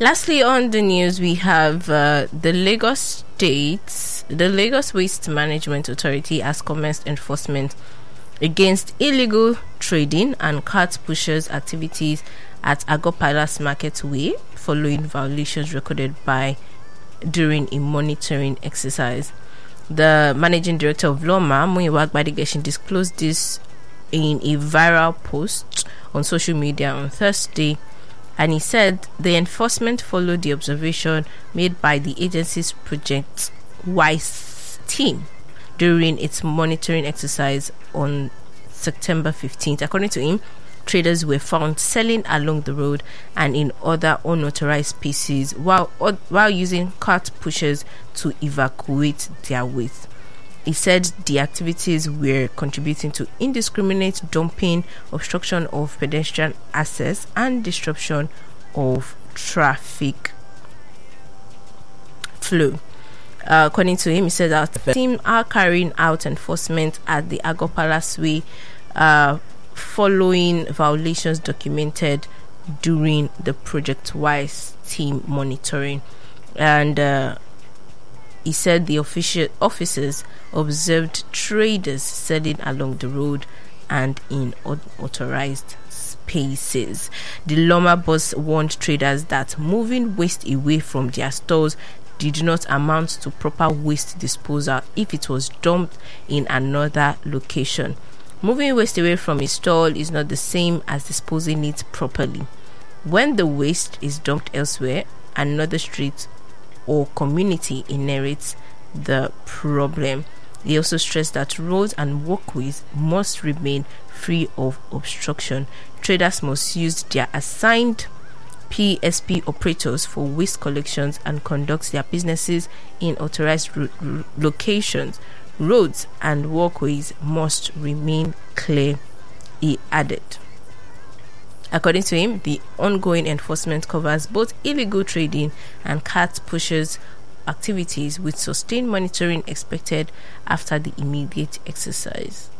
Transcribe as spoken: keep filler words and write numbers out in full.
Lastly, on the news, we have uh, the Lagos State, the Lagos Waste Management Authority has commenced enforcement against illegal trading and cart pushers activities at Agor Palace Market Way following violations recorded by during a monitoring exercise. The managing director of Loma, Muyiwa Gbadigeshin, disclosed this in a viral post on social media on Thursday, and he said the enforcement followed the observation made by the agency's Project WISE team during its monitoring exercise on September fifteenth. According to him, traders were found selling along the road and in other unauthorized spaces while while using cart pushers to evacuate their waste. He said the activities were contributing to indiscriminate dumping, obstruction of pedestrian access, and disruption of traffic flow. Uh, according to him, he said that the team are carrying out enforcement at the Agor Palace Way uh, following violations documented during the Project WISE team monitoring. And uh, he said the official officers observed traders selling along the road and in unauthorized spaces. The Loma boss warned traders that moving waste away from their stores did not amount to proper waste disposal if it was dumped in another location. Moving waste away from a stall is not the same as disposing it properly. When the waste is dumped elsewhere, another street or community inherits the problem. They also stressed that roads and walkways must remain free of obstruction. Traders must use their assigned P S P operators for waste collections and conduct their businesses in authorized ro- ro- locations. Roads and walkways must remain clear, he added. According to him, the ongoing enforcement covers both illegal trading and cart pushers activities, with sustained monitoring expected after the immediate exercise.